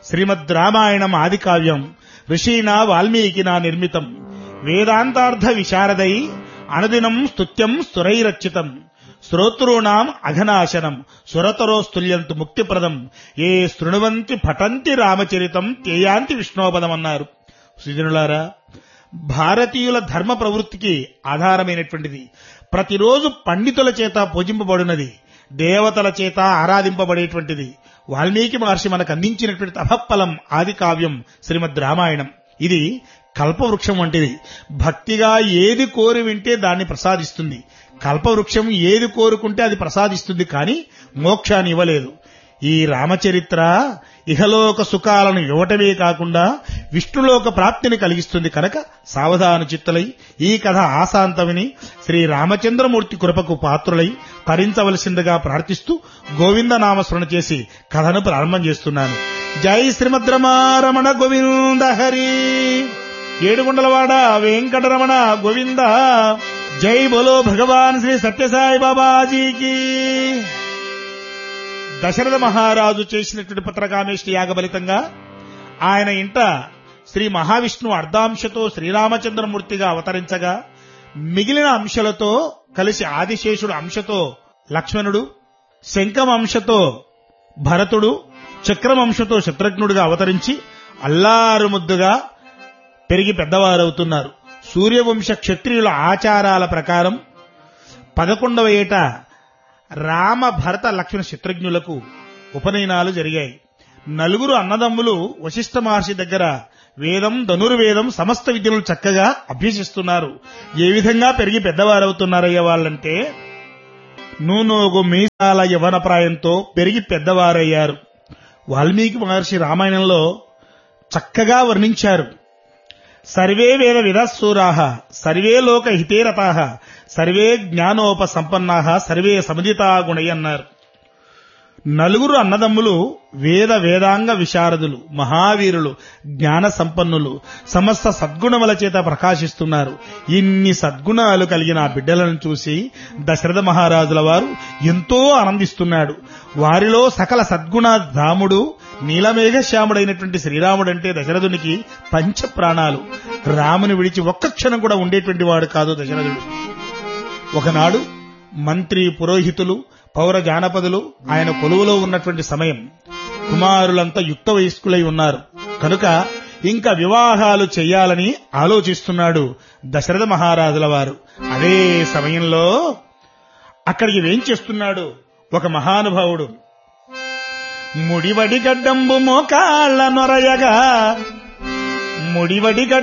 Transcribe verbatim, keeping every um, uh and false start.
శ్రీమద్ రామాయణం ఆది కావ్యం ఋషీనా వాల్మీకినా నిర్మితం వేదాంతార్థ విశారదై అనుదినం స్తుత్యం సురైరచితం శ్రోతॄణాం అఘనాశనం సురతరోస్తుల్యంతు ముక్తిప్రదం ఏ శృణువంతి పఠంతి రామచరితం తేయాంతి విష్ణోపదం అన్నారు. సుజనులారా, భారతీయుల ధర్మ ప్రవృత్తికి ఆధారమైనటువంటిది ప్రతిరోజు పండితుల చేత పూజింపబడినది, దేవతల చేత ఆరాధింపబడేటువంటిది వాల్మీకి మహర్షి మనకు అందించినటువంటి తపఫలం ఆది కావ్యం శ్రీమద్ రామాయణం. ఇది కల్పవృక్షం వంటిది. భక్తిగా ఏది కోరి వింటే దాన్ని ప్రసాదిస్తుంది. కల్పవృక్షం ఏది కోరుకుంటే అది ప్రసాదిస్తుంది, కానీ మోక్షాన్ని ఇవ్వలేదు. ఈ రామచరిత్ర ఇహలోక సుఖాలను ఇవ్వటమే కాకుండా విష్ణులోక ప్రాప్తిని కలిగిస్తుంది. కనుక సావధాన చిత్తులై ఈ కథ ఆశాంతమిని శ్రీ రామచంద్రమూర్తి కృపకు పాత్రులై తరించవలసిందిగా ప్రార్థిస్తూ గోవిందనామస్మరణ చేసి కథను ప్రారంభం చేస్తున్నాను. జై శ్రీమద్ రమారమణ గోవింద హరి. ఏడుగుండలవాడ వెంకటరమణ గోవింద. జై బోలో భగవాన్ శ్రీ సత్యసాయి బాబాజీకి. దశరథ మహారాజు చేసినటువంటి పత్రకామేష్టి యాగ ఫలితంగా ఆయన ఇంట శ్రీ మహావిష్ణువు అర్ధాంశతో శ్రీరామచంద్రమూర్తిగా అవతరించగా, మిగిలిన అంశలతో కలిసి ఆదిశేషుడు అంశతో లక్ష్మణుడు, శంఖం అంశతో భరతుడు, చక్రం అంశతో శత్రుఘ్నుడిగా అవతరించి అల్లారు ముద్దుగా పెరిగి పెద్దవారవుతున్నారు. సూర్యవంశ క్షత్రియుల ఆచారాల ప్రకారం పదకొండవ ఏట రామ భరత లక్ష్మణ శత్రుఘ్నులకు ఉపనయనాలు జరిగాయి. నలుగురు అన్నదమ్ములు వశిష్ఠ మహర్షి దగ్గర వేదం, ధనుర్వేదం, సమస్త విద్యలు చక్కగా అభ్యసిస్తున్నారు. ఏ విధంగా పెరిగి పెద్దవారవుతున్నారయ్య వాళ్ళంటే, నూనోగు మీసాల యవన ప్రాయంతో పెరిగి పెద్దవారయ్యారు. వాల్మీకి మహర్షి రామాయణంలో చక్కగా వర్ణించారు. సర్వే వేద విదస్సూరాః సర్వే లోక హితేరతాః సర్వే జ్ఞానోపసంపన్నాః సర్వే సముదితా గుణై అన్నారు. నలుగురు అన్నదమ్ములు వేద వేదాంగ విశారదులు, మహావీరులు, జ్ఞాన సంపన్నులు, సమస్త సద్గుణముల చేత ప్రకాశిస్తున్నారు. ఇన్ని సద్గుణాలు కలిగిన ఆ బిడ్డలను చూసి దశరథ మహారాజుల వారు ఎంతో ఆనందిస్తున్నాడు. వారిలో సకల సద్గుణ ధాముడు నీలమేఘశ్యాముడైనటువంటి శ్రీరాముడంటే దశరథునికి పంచ ప్రాణాలు. రాముని విడిచి ఒక్క క్షణం కూడా ఉండేటువంటి వాడు కాదు దశరథుడు. ఒకనాడు మంత్రి, పురోహితులు, పౌర జానపదులు ఆయన కొలువులో ఉన్నటువంటి సమయం. కుమారులంతా యుక్త వయస్కులై ఉన్నారు. కనుక ఇంకా వివాహాలు చెయ్యాలని ఆలోచిస్తున్నాడు దశరథ మహారాజుల వారు. అదే సమయంలో అక్కడికి వేంచేస్తున్నాడు ఒక మహానుభావుడు. ముడివడి గడ్డంబు మోకాళ్ళ నొరయగా ముడివడి